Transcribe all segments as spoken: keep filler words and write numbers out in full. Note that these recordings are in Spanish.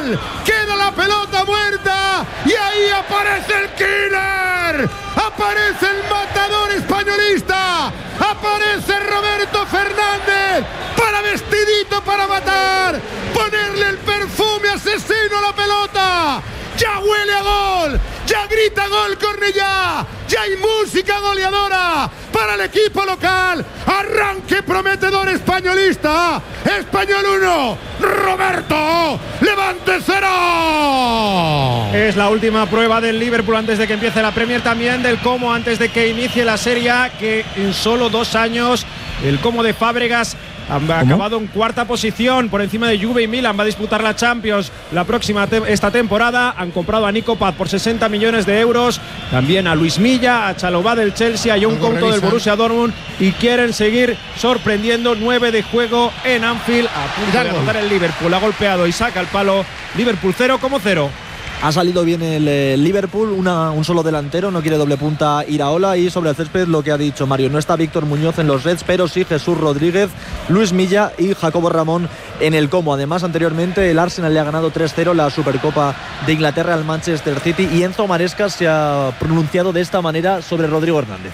gol. Queda la pelota muerta y ahí aparece el killer. Aparece el matador españolista. Aparece Roberto Fernández para vestidito para matar. Ponerle el perfume asesino a la pelota. Ya huele a gol. Ya grita gol Cornellá. Ya hay música goleadora para el equipo local. Arranque prometedor españolista. Español uno, Roberto Levante cero. Es la última prueba del Liverpool antes de que empiece la Premier, también del Como antes de que inicie la Serie A, que en solo dos años el Como de Fábregas ha acabado en cuarta posición por encima de Juve y Milan. Va a disputar la Champions la próxima te esta temporada. Han comprado a Nico Paz por sesenta millones de euros, también a Luis Milla, a Chalobah del Chelsea, a John Couto del Borussia Dortmund, y quieren seguir sorprendiendo. Nueve de juego en Anfield, a punto de anotar el Liverpool. Ha golpeado y saca el palo. Liverpool cero como cero. Ha salido bien el eh, Liverpool, una, un solo delantero, no quiere doble punta Iraola. Y sobre el césped lo que ha dicho Mario, no está Víctor Muñoz en los Reds, pero sí Jesús Rodríguez, Luis Milla y Jacobo Ramón en el Como. Además, anteriormente el Arsenal le ha ganado tres cero la Supercopa de Inglaterra al Manchester City, y Enzo Maresca se ha pronunciado de esta manera sobre Rodrigo Hernández.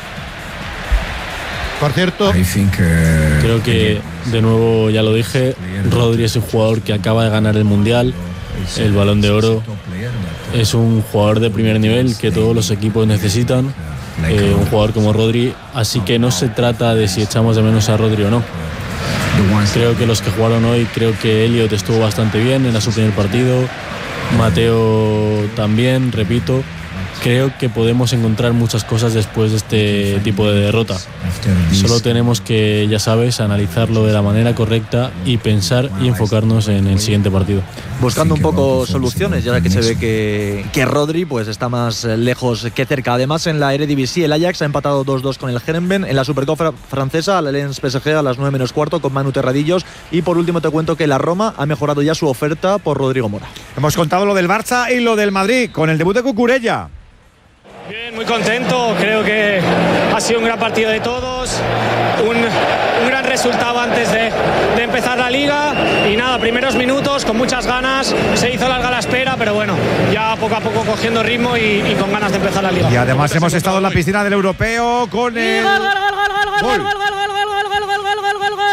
Por cierto, creo que, de nuevo ya lo dije, Rodri es un jugador que acaba de ganar el Mundial, el Balón de Oro. Es un jugador de primer nivel que todos los equipos necesitan, eh, un jugador como Rodri, así que no se trata de si echamos de menos a Rodri o no. Creo que los que jugaron hoy, creo que Elliot estuvo bastante bien, era su primer partido, Mateo también, repito. Creo que podemos encontrar muchas cosas después de este tipo de derrota. Solo tenemos que, ya sabes, analizarlo de la manera correcta y pensar y enfocarnos en el siguiente partido. Buscando un poco soluciones, ya que se ve que, que Rodri pues está más lejos que cerca. Además, en la Eredivisie, el Ajax ha empatado dos dos con el Herenveen. En la Supercopa francesa, la Lens P S G a las nueve menos cuarto con Manu Terradillos. Y por último te cuento que la Roma ha mejorado ya su oferta por Rodrigo Mora. Hemos contado lo del Barça y lo del Madrid con el debut de Cucurella. Bien, muy contento, creo que ha sido un gran partido de todos, un, un gran resultado antes de, de empezar la liga, y nada, primeros minutos con muchas ganas, se hizo larga la espera, pero bueno, ya poco a poco cogiendo ritmo y, y con ganas de empezar la liga. Y además hemos estado en la piscina del europeo con el... ¡Gol, gol, gol, gol, gol, gol, gol, gol, gol, gol, gol, gol, gol, gol, gol!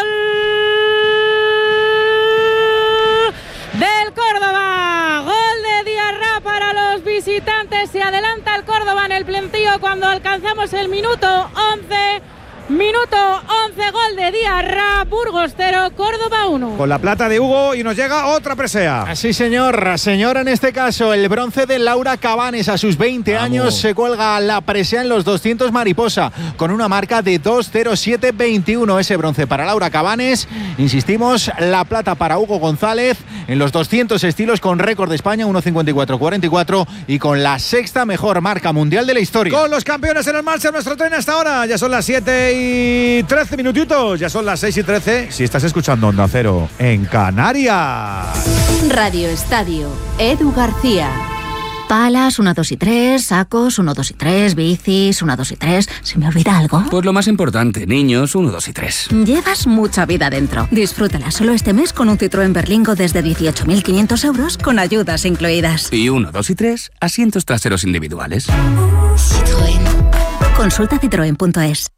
Del Córdoba, gol de Diarra para los visitantes. Se adelanta el Córdoba en el plantío cuando alcanzamos el minuto once. Minuto once, gol de Diarra. Burgos cero, Córdoba uno. Con la plata de Hugo, y nos llega otra presea. Sí, señor, señora, en este caso el bronce de Laura Cabanes. A sus veinte Vamos. años se cuelga la presea en los doscientos mariposa con una marca de dos cero siete veintiuno. Ese bronce para Laura Cabanes. Insistimos, la plata para Hugo González en los doscientos estilos con récord de España uno cincuenta y cuatro cuarenta y cuatro y con la sexta mejor marca mundial de la historia. Con los campeones en el marcha nuestro tren hasta ahora. Ya son las siete y trece minutitos, ya son las seis y trece. Si estás escuchando Onda Cero en Canarias. Radio Estadio, Edu García. Palas, uno, dos y tres, sacos, uno, dos y tres, bicis, uno, dos y tres. ¿Se me olvida algo? Pues lo más importante, niños, uno, dos y tres. Llevas mucha vida dentro. Disfrútala solo este mes con un Citroën Berlingo desde dieciocho mil quinientos euros con ayudas incluidas. Y uno, dos y tres, asientos traseros individuales. Citroën. Consulta citroen punto es.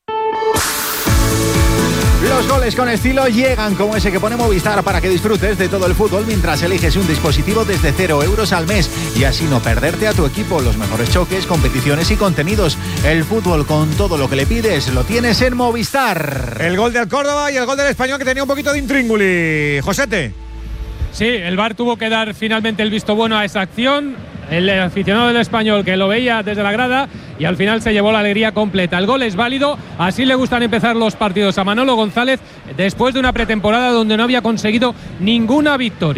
Los goles con estilo llegan como ese que pone Movistar para que disfrutes de todo el fútbol mientras eliges un dispositivo desde cero euros al mes y así no perderte a tu equipo los mejores choques, competiciones y contenidos. El fútbol con todo lo que le pides lo tienes en Movistar. El gol del Córdoba y el gol del Español, que tenía un poquito de intrínguli. Josete. Sí, el V A R tuvo que dar finalmente el visto bueno a esa acción. El aficionado del Español que lo veía desde la grada y al final se llevó la alegría completa. El gol es válido, así le gustan empezar los partidos a Manolo González después de una pretemporada donde no había conseguido ninguna victoria.